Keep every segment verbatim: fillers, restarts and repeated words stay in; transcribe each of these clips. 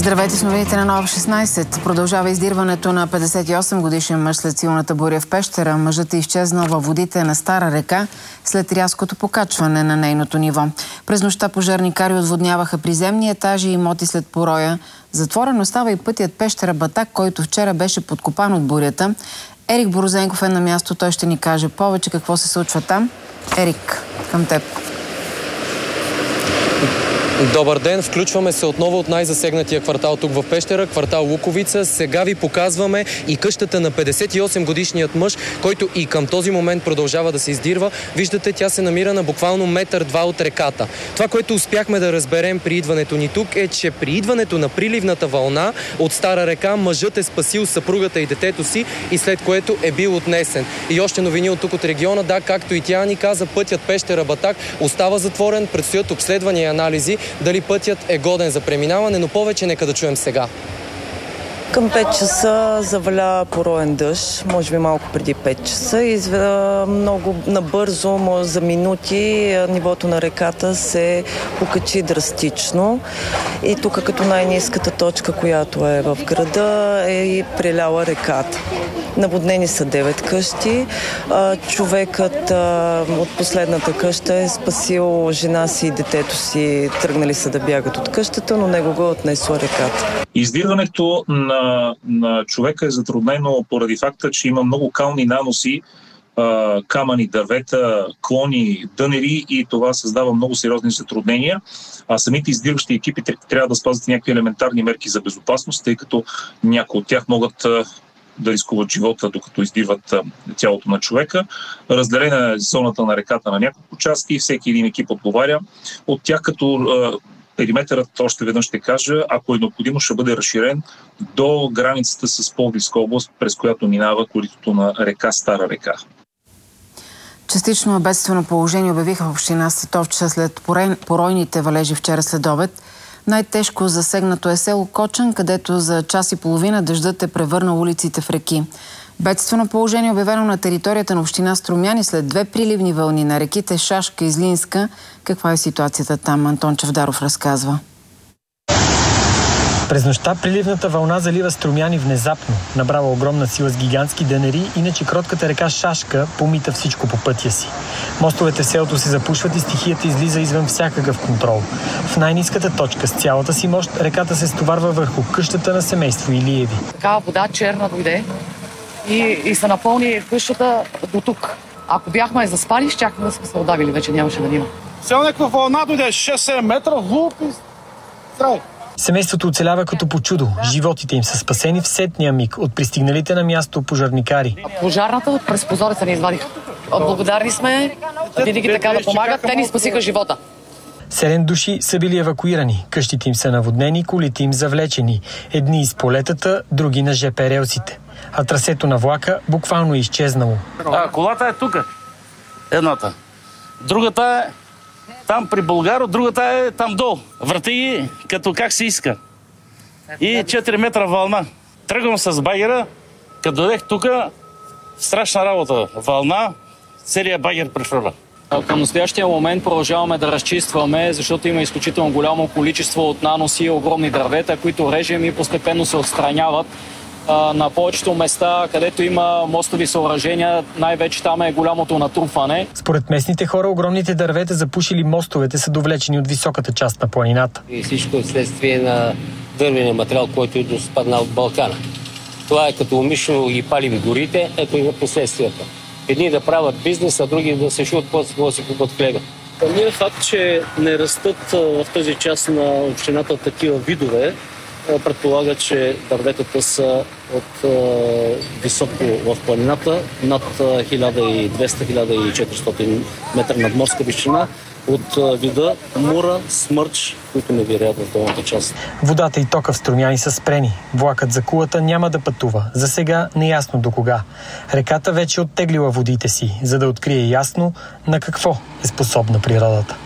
Здравейте с новините на Нова шестнайсет. Продължава издирването на петдесет и осем годишен мъж след силната буря в Пещера. Мъжът е изчезнал във водите на Стара река след рязкото покачване на нейното ниво. През нощта пожарникари отводняваха приземни етажи и имоти след пороя. Затворен остава и пътят Пещера-Батак, който вчера беше подкопан от бурята. Ерик Борозенков е на място. Той ще ни каже повече какво се случва там. Ерик, към теб. Добър ден! Включваме се отново от най-засегнатия квартал тук в Пещера, квартал Луковица. Сега ви показваме и къщата на петдесет и осем годишният мъж, който и към този момент продължава да се издирва. Виждате, тя се намира на буквално метър-два от реката. Това, което успяхме да разберем при идването ни тук, е, че при идването на приливната вълна от Стара река мъжът е спасил съпругата и детето си и след което е бил отнесен. И още новини от тук от региона, да, както и тя ни каза, пътят Пещера-Батак остава затворен, предстоят обследвания и анализи дали пътят е годен за преминаване, но повече нека да чуем сега. Към пет часа заваля пороен дъжд, може би малко преди пет часа и много набързо, може за минути, нивото на реката се покачи драстично. И тук като най-ниската точка, която е в града, е и преляла реката. Наводнени са девет къщи. Човекът от последната къща е спасил жена си и детето си. Тръгнали са да бягат от къщата, но него го е отнесла реката. Издирването на, на човека е затруднено поради факта, че има много кални наноси, камъни, дървета, клони, дънери и това създава много сериозни затруднения. А самите издирващи екипи трябва да спазват някакви елементарни мерки за безопасност, тъй като някои от тях могат да рискуват живота, докато издирват тялото на човека. Разделена е зоната на реката на няколко части, всеки един екип отговаря. От тях като периметърът, още веднъж ще кажа, ако е необходимо, ще бъде разширен до границата с Пловдивска област, през която минава коритото на река Стара река. Частично бедствено положение обявиха в община Сатовча след поройните валежи вчера след обед. Най-тежко засегнато е село Кочан, където за час и половина дъждът е превърнал улиците в реки. Бедствено положение обявено на територията на община Струмяни след две приливни вълни на реките Шашка и Злинска. Каква е ситуацията там? Антон Чавдаров разказва. През нощта приливната вълна залива Струмяни внезапно. Набрава огромна сила с гигантски дънери, иначе кротката река Шашка помита всичко по пътя си. Мостовете в селото се запушват и стихията излиза извън всякакъв контрол. В най-ниската точка с цялата си мощ реката се стоварва върху къщата на семейство Илиеви. Такава вода черна дойде и, и се напълни къщата до тук. Ако бяхме заспали, щяхме да сме се удавили, вече нямаше да има. Сега някаква вълна дойде шест-седем метра, луп и здравей. Семейството оцелява като по чудо. Животите им са спасени в сетния миг от пристигналите на място пожарникари. Пожарната през прозореца ни извадиха. Благодарни сме, винаги така да помагат. Те ни спасиха живота. Седем души са били евакуирани. Къщите им са наводнени, колите им завлечени. Едни из полетата, други на жп релсите. А трасето на влака буквално е изчезнало. А, колата е тук. Едната. Другата е там при Българо, другата е там долу. Врати като как се иска. И четири метра вълна. Тръгвам с багера, като дойдех тук, страшна работа. Вълна, целият багер прехвърля. Към настоящия момент продължаваме да разчистваме, защото има изключително голямо количество от наноси и огромни дървета, които режем и постепенно се отстраняват. На повечето места, където има мостови съоръжения, най-вече там е голямото натрупване. Според местните хора, огромните дървета, запушили мостовете, са довлечени от високата част на планината. И всичко е следствие на дървения материал, който е доспаднал от Балкана. Това е като умишлено ги палим горите, ето има последствията. Едни да правят бизнес, а други да се шуят, после да се купат хлеба. Самият факт, че не растат в тази част на общината такива видове, предполага, че дърветата са от е, високо в планината, над хиляда и двеста до хиляда и четиристотин метра надморска височина, от е, вида мура, смърч, които не вирят в долната част. Водата и тока в Струмяни са спрени. Влакът за Кулата няма да пътува. За сега неясно до кога. Реката вече оттеглила водите си, за да открие ясно на какво е способна природата.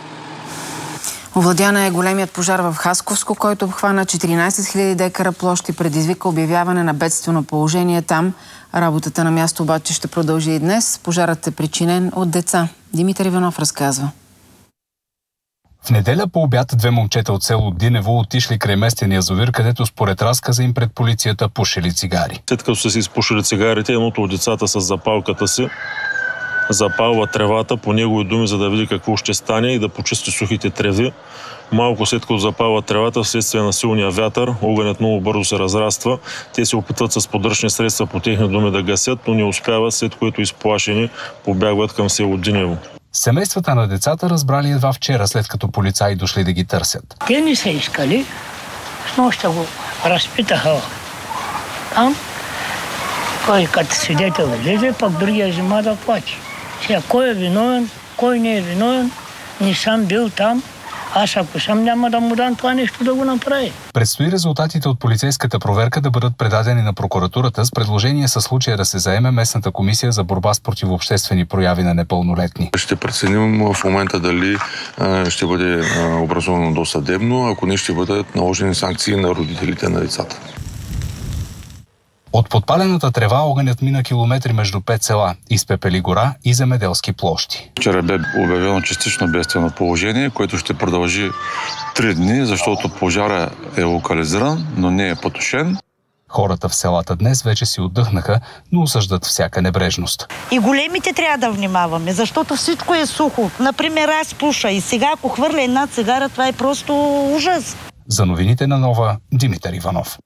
Овладяна е големият пожар в Хасковско, който обхвана четиринайсет хиляди декара площ и предизвика обявяване на бедствено положение там. Работата на място обаче ще продължи и днес. Пожарът е причинен от деца. Димитър Иванов разказва. В неделя по обяд две момчета от село Динево отишли край местен язовир, където според разказа им пред полицията пушили цигари. След като са си изпушили цигарите, едното от децата с запалката си запалва тревата, по негови думи, за да види какво ще стане и да почисти сухите треви. Малко след като запалва тревата, вследствие на силния вятър, огънят много бързо се разраства. Те се опитват с подръчни средства по техни думи да гасят, но не успяват, след което изплашени побягват към село Динево. Семействата на децата разбрали едва вчера, след като полицаи дошли да ги търсят. Те не са искали, с нощта го разпитаха там. Кой като свидетел влезе, пък другия взима да плаче. Сега кой е виновен, кой не е виновен, не съм бил там. Аз ако съм, няма да му дам това нещо да го направи. Предстои резултатите от полицейската проверка да бъдат предадени на прокуратурата с предложение със случая да се заеме местната комисия за борба с противообществени прояви на непълнолетни. Ще преценим в момента дали а, ще бъде а, образовано досъдебно, ако не ще бъдат наложени санкции на родителите на децата. От подпалената трева огънят мина километри между пет села, изпепели гора и земеделски площи. Вчера бе обявено частично бедствено положение, което ще продължи три дни, защото пожара е локализиран, но не е потушен. Хората в селата днес вече си отдъхнаха, но осъждат всяка небрежност. И големите трябва да внимаваме, защото всичко е сухо. Например, аз пуша и сега, ако хвърля една цигара, това е просто ужас. За новините на Нова, Димитър Иванов.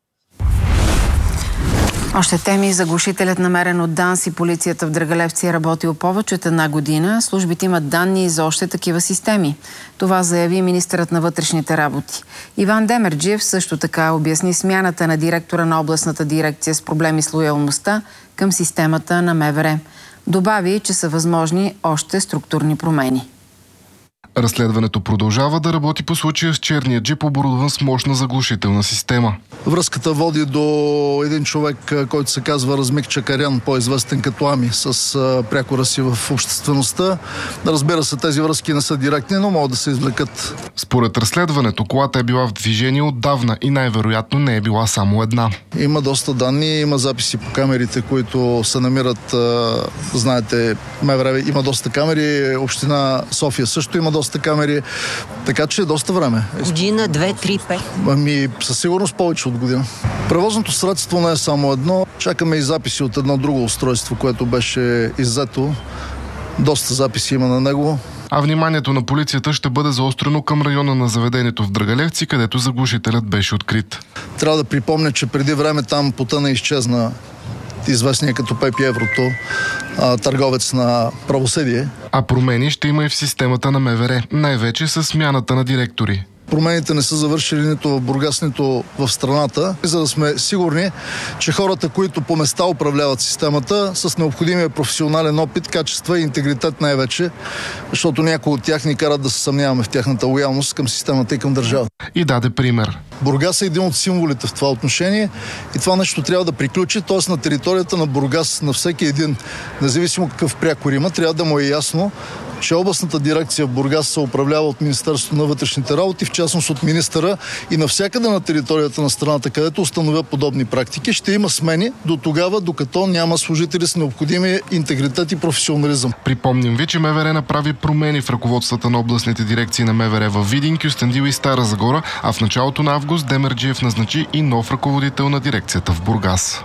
Още теми. Заглушителят, намерен от ДАНС и полицията в Драгалевци, е работил повече от една година. Службите имат данни за още такива системи. Това заяви министърът на вътрешните работи. Иван Демерджиев също така обясни смяната на директора на областната дирекция с проблеми с лоялността към системата на МВР. Добави, че са възможни още структурни промени. Разследването продължава да работи по случая с черния джип, оборудван с мощна заглушителна система. Връзката води до един човек, който се казва Размик Чакарян, по-известен като Ами, с прякора си в обществеността. Разбира се, тези връзки не са директни, но могат да се извлекат. Според разследването, колата е била в движение отдавна и най-вероятно не е била само една. Има доста данни, има записи по камерите, които се намират, знаете, МВР има доста камери, община София също има доста камери, така че е доста време. Година, две, три, пет. Ами със сигурност повече от година. Превозното средство не е само едно. Чакаме и записи от едно друго устройство, което беше иззето. Доста записи има на него. А вниманието на полицията ще бъде заострено към района на заведението в Драгалевци, където заглушителят беше открит. Трябва да припомня, че преди време там потъна и изчезна известния като Пепи Еврото, търговец на правосъдие. А промени ще има и в системата на МВР, най-вече с смяната на директори. Промените не са завършили нито в Бургас, нито в страната, за да сме сигурни, че хората, които по места управляват системата, с необходимия професионален опит, качества и интегритет най-вече, защото някои от тях ни карат да се съмняваме в тяхната лоялност към системата и към държавата. И даде пример. Бургас е един от символите в това отношение и това нещо трябва да приключи, т.е. на територията на Бургас, на всеки един, независимо какъв прякор има, трябва да му е ясно, че областната дирекция в Бургас се управлява от Министерството на вътрешните работи, в частност от министъра, и навсякъде на територията на страната, където установят подобни практики, ще има смени до тогава, докато няма служители с необходимия интегритет и професионализъм. Припомним ви, че МВР направи промени в ръководствата на областните дирекции на МВР във Видин, Кюстендил и Стара Загора, а в началото на август Демерджиев назначи и нов ръководител на дирекцията в Бургас.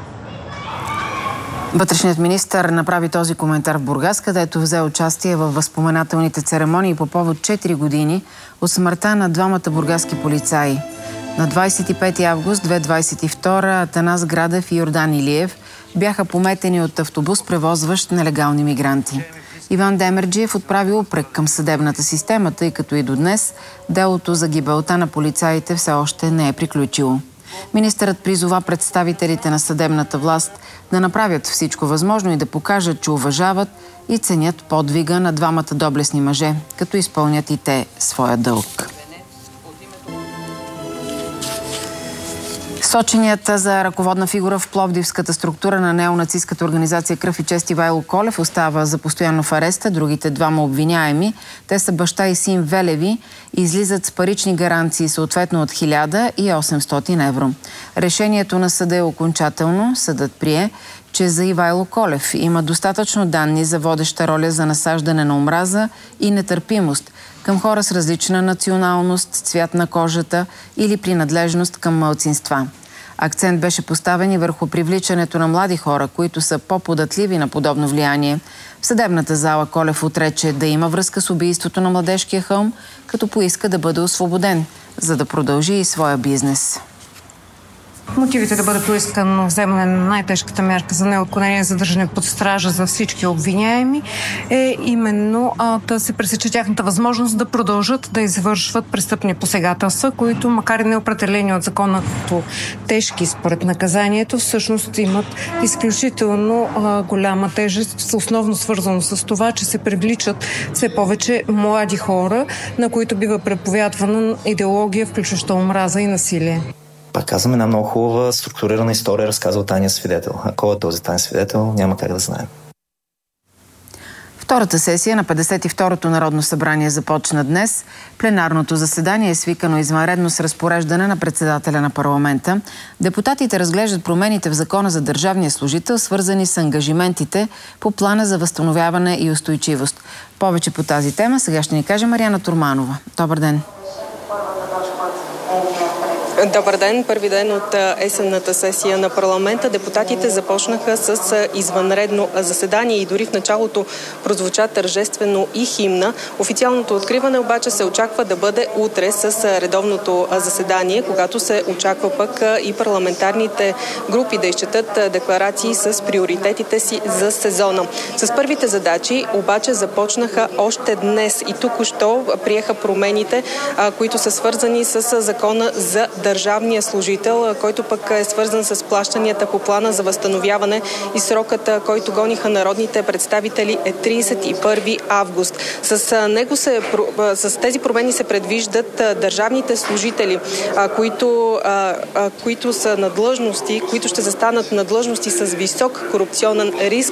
Вътрешният министър направи този коментар в Бургас, където взе участие във възпоменателните церемонии по повод четири години от смъртта на двамата бургаски полицаи. На двадесет и пети август две хиляди двадесет и втора Атанас Градев и Йордан Илиев бяха пометени от автобус, превозващ нелегални мигранти. Иван Демерджиев отправи упрек към съдебната система, тъй като и до днес делото за гибелта на полицаите все още не е приключило. Министърът призова представителите на съдебната власт да направят всичко възможно и да покажат, че уважават и ценят подвига на двамата доблестни мъже, като изпълнят и те своя дълг. Соченият за ръководна фигура в пловдивската структура на неонацистската организация Кръв и чест Ивайло Колев остава за постоянно в ареста. Другите двама обвиняеми, те са баща и син Велеви, излизат с парични гаранции съответно от хиляда и осемстотин евро. Решението на съда е окончателно. Съдът прие, че за Ивайло Колев има достатъчно данни за водеща роля за насаждане на омраза и нетърпимост, към хора с различна националност, цвят на кожата или принадлежност към малцинства. Акцент беше поставен и върху привличането на млади хора, които са по-податливи на подобно влияние. В съдебната зала Колев отрече да има връзка с убийството на Младежкия хълм, като поиска да бъде освободен, за да продължи и своя бизнес. Мотивите да бъде поискано вземане на най-тежката мярка за неотклонение задържане под стража за всички обвиняеми е именно а, да се пресече тяхната възможност да продължат да извършват престъпни посегателства, които, макар и неопределени от закона като тежки според наказанието, всъщност имат изключително а, голяма тежест, основно свързано с това, че се привличат все повече млади хора, на които бива преповядвана идеология, включваща омраза и насилие. Пак казвам, една много хубава структурирана история, разказва тайния свидетел. А кой е този тайен свидетел, няма как да знаем. Втората сесия на петдесет и второто Народно събрание започна днес. Пленарното заседание е свикано извънредно с разпореждане на председателя на парламента. Депутатите разглеждат промените в Закона за държавния служител, свързани с ангажиментите по плана за възстановяване и устойчивост. Повече по тази тема сега ще ни каже Мариана Турманова. Добър ден! Добър ден! Първи ден от есенната сесия на парламента. Депутатите започнаха с извънредно заседание и дори в началото прозвуча тържествено и химна. Официалното откриване обаче се очаква да бъде утре с редовното заседание, когато се очаква пък и парламентарните групи да изчетат декларации с приоритетите си за сезона. С първите задачи обаче започнаха още днес и току-що приеха промените, които са свързани с Закона за държавния служител, който пък е свързан с плащанията по плана за възстановяване и срокът, който гониха народните представители, е тридесет и първи август. С него се, с тези промени се предвиждат държавните служители, които, които са на длъжности, които ще застанат на длъжности с висок корупционен риск,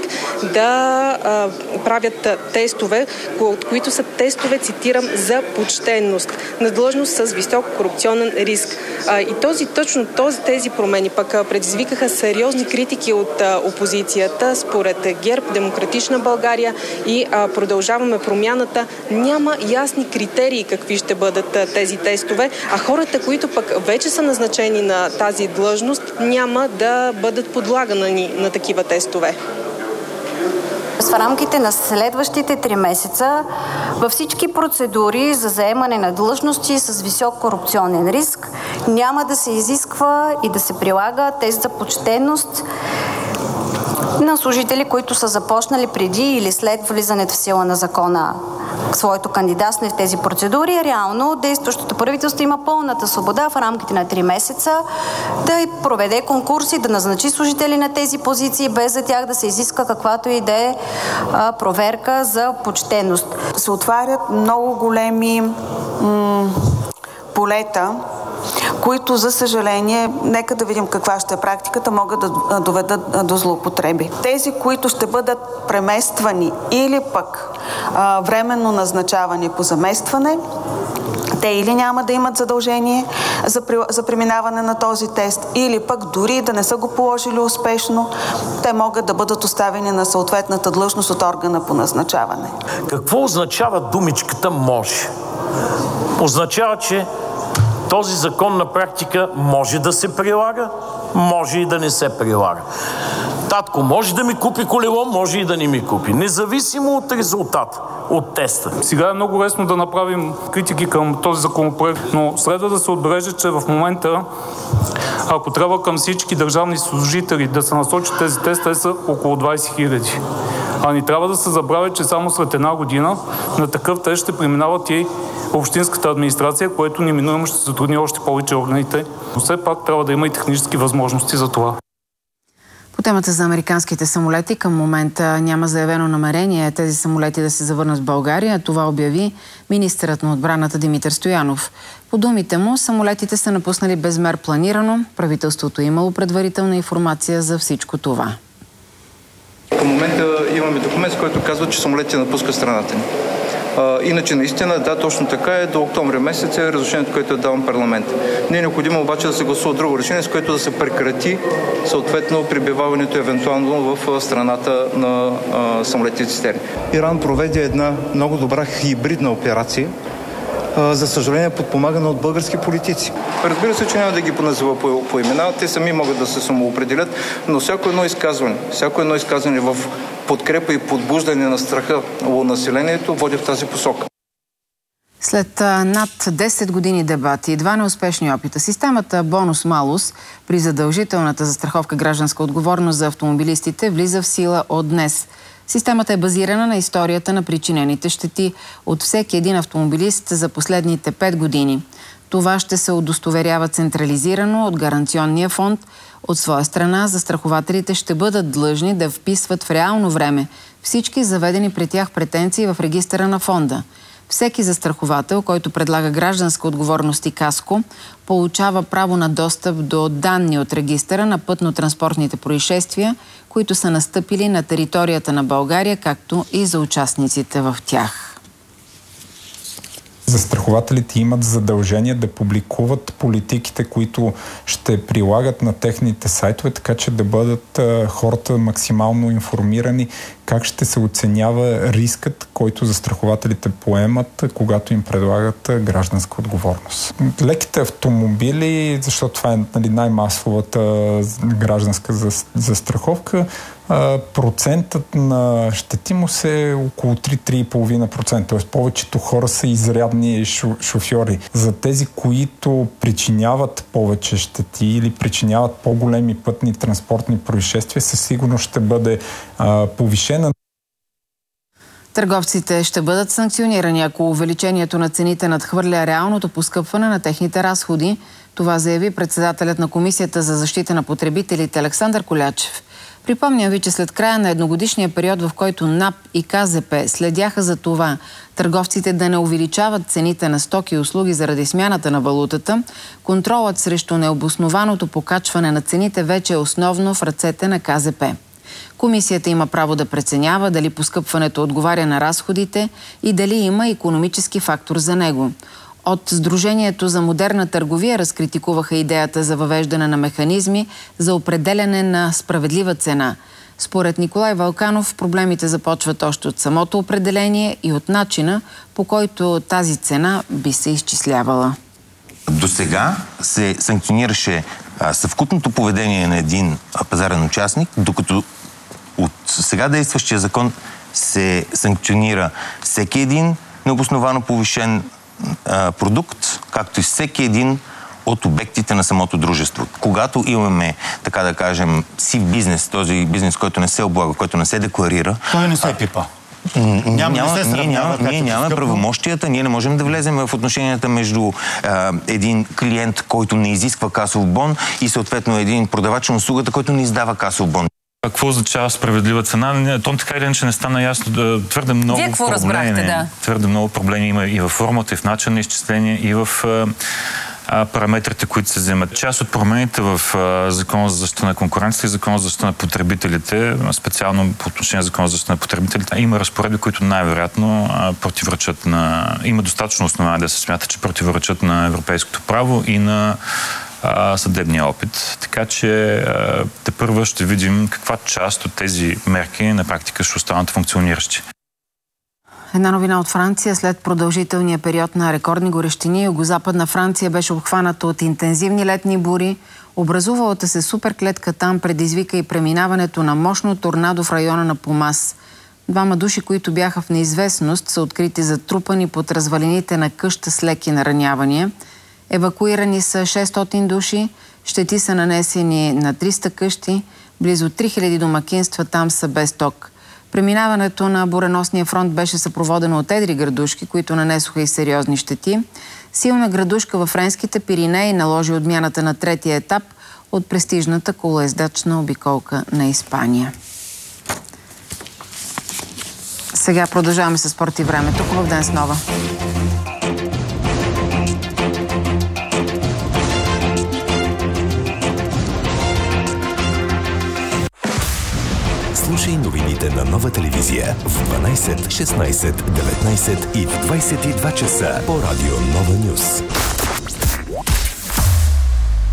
да правят тестове, от които са тестове, цитирам, за почтенност, на длъжност с висок корупционен риск. И този, точно този, тези промени пък предизвикаха сериозни критики от опозицията. Според ГЕРБ, Демократична България и Продължаваме промяната, няма ясни критерии какви ще бъдат тези тестове, а хората, които пък вече са назначени на тази длъжност, няма да бъдат подлагани на такива тестове. В рамките на следващите три месеца във всички процедури за заемане на длъжности с висок корупционен риск няма да се изисква и да се прилага тест за почтенност на служители, които са започнали преди или след влизането в сила на закона своето кандидатстване в тези процедури. Реално действащото правителство има пълната свобода в рамките на три месеца да проведе конкурси, да назначи служители на тези позиции, без за тях да се изиска каквато и да е проверка за почтеност. Се отварят много големи м- полета, които, за съжаление, нека да видим каква ще е практиката, могат да доведат до злоупотреби. Тези, които ще бъдат премествани или пък а, временно назначавани по заместване, те или няма да имат задължение за, за преминаване на този тест, или пък дори да не са го положили успешно, те могат да бъдат оставени на съответната длъжност от органа по назначаване. Какво означава думичката може? Означава, че този закон на практика може да се прилага, може и да не се прилага. Татко може да ми купи колело, може и да не ми купи. Независимо от резултата, от теста. Сега е много лесно да направим критики към този законопроект, но следва да се отбележи, че в момента, ако трябва към всички държавни служители да се насочат тези тестове, са около двадесет хиляди. А ни трябва да се забравя, че само след една година на такъв тест ще преминават и общинската администрация, което неминуемо ще затрудни още повече органите. Но все пак трябва да има и технически възможности за това. По темата за американските самолети към момента няма заявено намерение тези самолети да се завърнат в България. Това обяви министърът на отбраната Димитър Стоянов. По думите му, самолетите са напуснали безмер планирано. Правителството е имало предварителна информация за всичко това. Към момента имаме документ, който казва, че самолетите напускат страната ни. А, иначе наистина, да, точно така е, до октомври месец е разрешението, което е даван парламент. Не е необходимо обаче да се гласува друго решение, с което да се прекрати съответно прибиваването евентуално в страната на а, самолетите цистерни. Иран проведе една много добра хибридна операция, за съжаление, подпомагана от български политици. Разбира се, че няма да ги поназива по, по имена, те сами могат да се самоопределят, но всяко едно изказване, всяко едно изказване в подкрепа и подбуждане на страха у населението води в тази посока. След над десет години дебати и два неуспешни опита, системата бонус-малус при задължителната застраховка гражданска отговорност за автомобилистите влиза в сила от днес. Системата е базирана на историята на причинените щети от всеки един автомобилист за последните пет години. Това ще се удостоверява централизирано от гаранционния фонд. От своя страна, застрахователите ще бъдат длъжни да вписват в реално време всички заведени при тях претенции в регистъра на фонда. Всеки застраховател, който предлага гражданска отговорност и каско, получава право на достъп до данни от регистъра на пътно-транспортните происшествия, които са настъпили на територията на България, както и за участниците в тях. Застрахователите имат задължение да публикуват политиките, които ще прилагат на техните сайтове, така че да бъдат а, хората максимално информирани как ще се оценява рискът, който застрахователите поемат, когато им предлагат гражданска отговорност. Леките автомобили, защото това е нали, най-масовата гражданска застраховка, процентът на щетимост е около три до три и половина процента, т.е. повечето хора са изрядни шофьори. За тези, които причиняват повече щети или причиняват по-големи пътни транспортни происшествия, със сигурност ще бъде а, повишена. Търговците ще бъдат санкционирани, ако увеличението на цените надхвърля реалното поскъпване на техните разходи. Това заяви председателят на Комисията за защита на потребителите Александър Колячев. Припомням ви, че след края на едногодишния период, в който НАП и КЗП следяха за това търговците да не увеличават цените на стоки и услуги заради смяната на валутата, контролът срещу необоснованото покачване на цените вече е основно в ръцете на КЗП. Комисията има право да преценява дали поскъпването отговаря на разходите и дали има икономически фактор за него. От Сдружението за модерна търговия разкритикуваха идеята за въвеждане на механизми за определяне на справедлива цена. Според Николай Вълканов, проблемите започват още от самото определение и от начина, по който тази цена би се изчислявала. До сега се санкционираше а, съвкупното поведение на един пазарен участник, докато от сега действащия закон се санкционира всеки един необосновано повишен а, продукт, както и всеки един от обектите на самото дружество. Когато имаме, така да кажем, сив бизнес, този бизнес, който не се облага, който не се декларира... Той не се пипа. Няма, няма, не ние няма, ние нямаме правомощията, ние не можем да влезем в отношенията между а, един клиент, който не изисква касов бон и съответно един продавач на услугата, който не издава касов бон. Какво означава справедлива цена? То така или иначе не стана ясно. Твърде много Вие какво проблеми, разбрахте, да? Твърде много проблеми има и във формата, и в начин на изчисление, и в а, параметрите, които се вземат. Част от промените в а, Закона за защита на конкуренцията и Закона за защита на потребителите, специално по отношение на Закона за защита на потребителите, има разпоредби, които най-вероятно противоречат на... Има достатъчно основание да се смята, че противоречат на европейското право и на съдебния опит. Така че тепърва ще видим каква част от тези мерки на практика ще останат функциониращи. Една новина от Франция. След продължителния период на рекордни горещини, югозападна Франция беше обхваната от интензивни летни бури. Образувалата се суперклетка там предизвика и преминаването на мощно торнадо в района на Помас. Двама души, които бяха в неизвестност, са открити затрупани под развалините на къща с леки наранявания. Евакуирани са шестстотин души, щети са нанесени на триста къщи, близо три хиляди домакинства там са без ток. Преминаването на буреносния фронт беше съпроводено от едри градушки, които нанесоха и сериозни щети. Силна градушка във френските Пиринеи наложи отмяната на третия етап от престижната колоездачна обиколка на Испания. Сега продължаваме с спорт и времето. Хубав ден с нова! Слушай новините на Нова телевизия в дванайсет, шестнайсет, деветнайсет и в двайсет и два часа по радио Нова Нюс.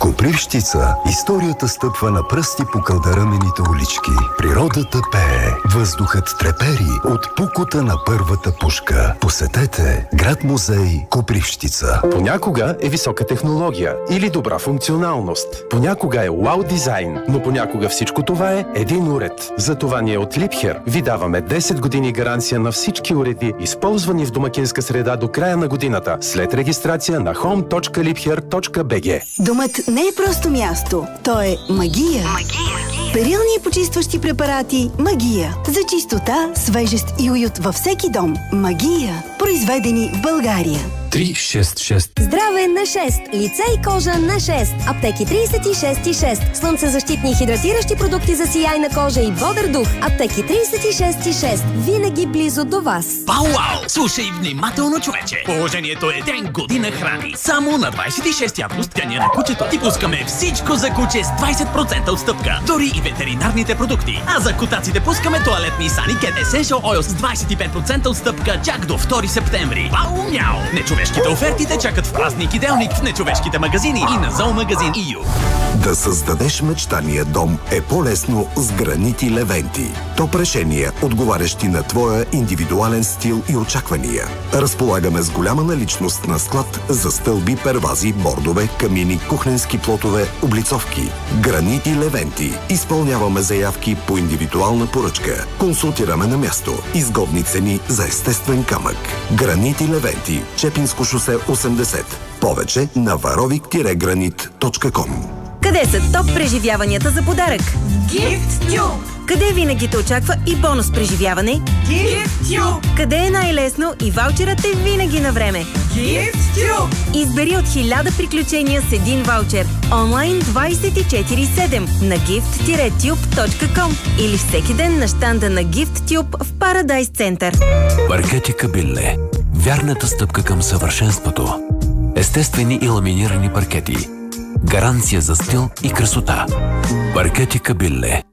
Копривщица. Историята стъпва на пръсти по кълдарамените улички. Природата пее. Въздухът трепери от пукота на първата пушка. Посетете град-музей Копривщица. Понякога е висока технология или добра функционалност. Понякога е уау дизайн, но понякога всичко това е един уред. Затова ние от Liebherr ви даваме десет години гаранция на всички уреди, използвани в домакинска среда до края на годината, след регистрация на home точка liebherr точка b g. Домът не е просто място, то е магия. Магия. Перилни и почистващи препарати Магия. За чистота, свежест и уют във всеки дом. Магия. Произведени в България. три шест шест. Здраве на шест. Лице и кожа на шест. Аптеки тридесет и шест и шест. Слънцезащитни и хидратиращи продукти за сияйна кожа и бодър дух. Аптеки тридесет и шест и шест. Винаги близо до вас. Пау-вау! Слушай внимателно, човече. Положението е ден година храни. Само на двадесет и шести август, деня на кучето, ти пускаме всичко за куче с двадесет процента отстъпка. Дори и ветеринарните продукти. А за котаците пускаме тоалетни Сани Cat Essential Oil с двадесет и пет процента отстъпка чак до втори септември. Пау-мяу! Нечовешките оферти те чакат в празник и делник в нечовешките магазини и на зоомагазин и ю. Да създадеш мечтания дом е по-лесно с гранити Левенти. Топ решения, отговарящи на твоя индивидуален стил и очаквания. Разполагаме с голяма наличност на склад за стълби, первази, бордове, камини, кухненски плотове, облицовки. Гранити Левенти. Изпълняваме заявки по индивидуална поръчка. Консултираме на място. Изгодни цени за естествен камък. Гранити Левенти. Чепинско шосе осемдесет. Повече на варовик гранит точка ком. Къде са топ преживяванията за подарък? GiftTube! Къде винаги те очаква и бонус преживяване? GiftTube! Къде е най-лесно и ваучерът е винаги на време? GiftTube! Избери от хиляда приключения с един ваучер. Онлайн двадесет и четири седем на gift tube точка ком или всеки ден на щанда на GiftTube в Парадайс център. Паркети Кабилле. Вярната стъпка към съвършенството. Естествени и ламинирани паркети. Гаранция за стил и красота. Паркети Кабилле.